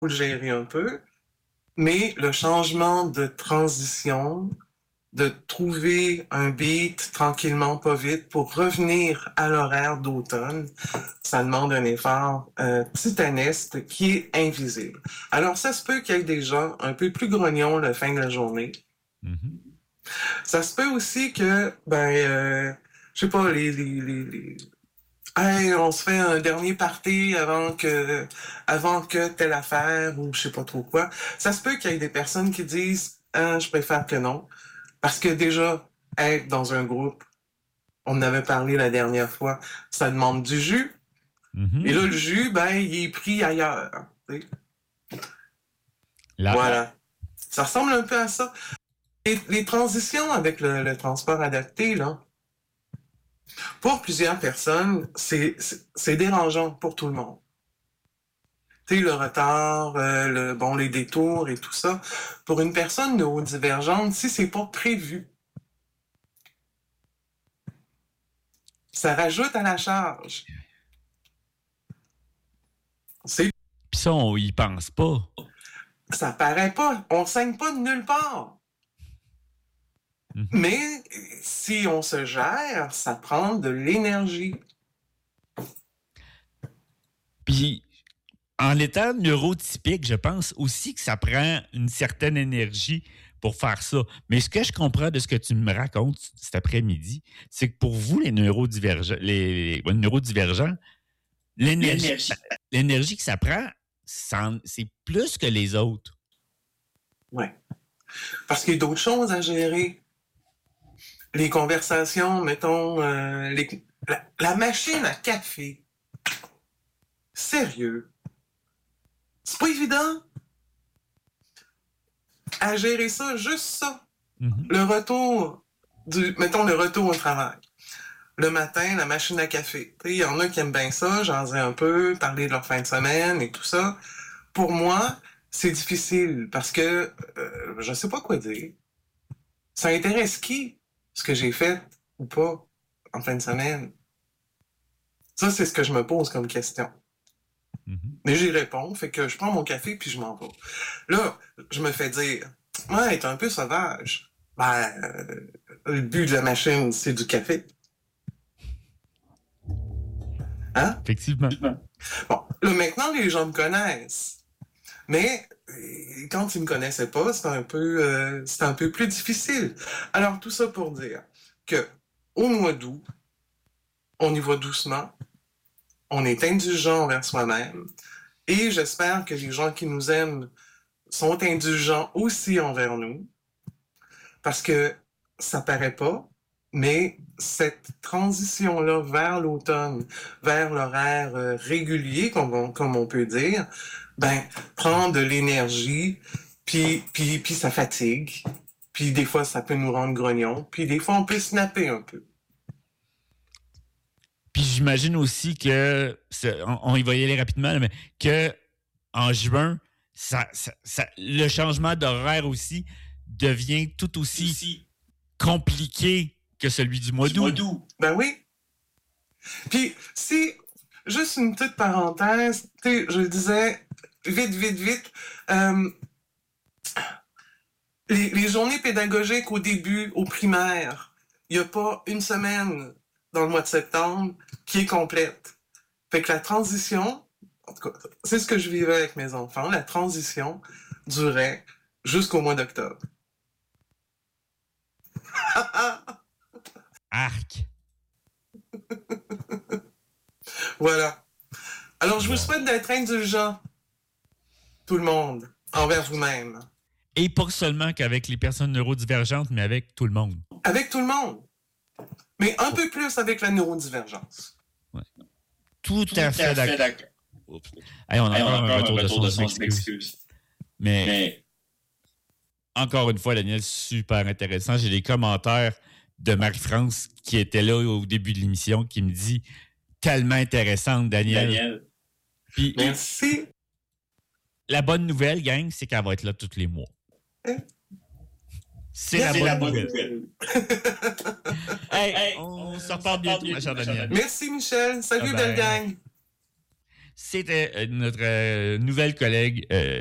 le gérer un peu, mais le changement de transition, de trouver un beat tranquillement, pas vite, pour revenir à l'horaire d'automne, ça demande un effort titanesque qui est invisible. Alors, ça se peut qu'il y ait des gens un peu plus grognons la fin de la journée. Mm-hmm. Ça se peut aussi que, je sais pas, Hey, on se fait un dernier party avant que telle affaire ou je sais pas trop quoi. Ça se peut qu'il y ait des personnes qui disent je préfère que non. Parce que déjà, être dans un groupe, on en avait parlé la dernière fois, ça demande du jus. Mm-hmm. Et là, le jus, il est pris ailleurs. Voilà. Ça ressemble un peu à ça. Et les transitions avec le transport adapté, là, pour plusieurs personnes, c'est dérangeant pour tout le monde. Tu sais, le retard, les détours et tout ça. Pour une personne neurodivergente, si c'est pas prévu, ça rajoute à la charge. Puis ça, on y pense pas. Ça paraît pas. On saigne pas de nulle part. Mm-hmm. Mais si on se gère, ça prend de l'énergie. Puis, en étant neurotypique, je pense aussi que ça prend une certaine énergie pour faire ça. Mais ce que je comprends de ce que tu me racontes cet après-midi, c'est que pour vous, les neurodivergents, l'énergie que ça prend, c'est plus que les autres. Oui. Parce qu'il y a d'autres choses à gérer. Les conversations, mettons, la machine à café. Sérieux. C'est pas évident à gérer ça, juste ça. Mm-hmm. Le retour au travail. Le matin, la machine à café. Il y en a qui aiment bien ça, jaser un peu, parler de leur fin de semaine et tout ça. Pour moi, c'est difficile parce que je sais pas quoi dire. Ça intéresse qui, ce que j'ai fait ou pas en fin de semaine? Ça, c'est ce que je me pose comme question. Mm-hmm. Mais j'y réponds, fait que je prends mon café puis je m'en vais. Là, je me fais dire, ouais, t'es un peu sauvage. Le but de la machine, c'est du café. Hein? Effectivement. Bon, là, maintenant, les gens me connaissent. Mais quand ils me connaissaient pas, c'était un peu plus difficile. Alors, tout ça pour dire que au mois d'août, on y va doucement. On est indulgent envers soi-même. Et j'espère que les gens qui nous aiment sont indulgents aussi envers nous. Parce que ça paraît pas, mais cette transition-là vers l'automne, vers l'horaire régulier, comme on peut dire, prend de l'énergie, puis ça fatigue, puis des fois ça peut nous rendre grognons, puis des fois on peut snapper un peu. Puis j'imagine aussi que, on y va y aller rapidement, mais que en juin, le changement d'horaire aussi devient tout aussi compliqué que celui du mois d'août. Ben oui. Puis si, juste une petite parenthèse, je disais, vite, les journées pédagogiques au début, au primaire, il n'y a pas une semaine dans le mois de septembre qui est complète. Fait que la transition, en tout cas, c'est ce que je vivais avec mes enfants, la transition durait jusqu'au mois d'octobre. Arc. Voilà. Alors, je vous souhaite d'être indulgent, tout le monde, envers vous-même. Et pas seulement qu'avec les personnes neurodivergentes, mais avec tout le monde. Avec tout le monde. Mais un peu plus avec la neurodivergence. Ouais. Tout à fait d'accord. Hey, on a encore un retour de son, je m'excuse. Mais encore une fois, Daniel, super intéressant. J'ai des commentaires de Marie-France qui était là au début de l'émission qui me dit tellement intéressante, Daniel. Puis, merci. La bonne nouvelle, gang, c'est qu'elle va être là tous les mois. C'est la bonne nouvelle. On se reparle bientôt, ma chère Daniel. Merci, Michel. Salut, belle gang. C'était notre nouvelle collègue